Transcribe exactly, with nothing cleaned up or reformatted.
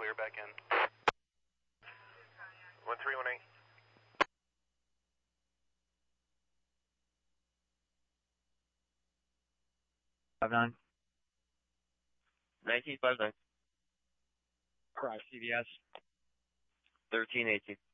clear back in. one three one eight. Five nine. Nineteen five nine. Crash C V S. Thirteen eighteen.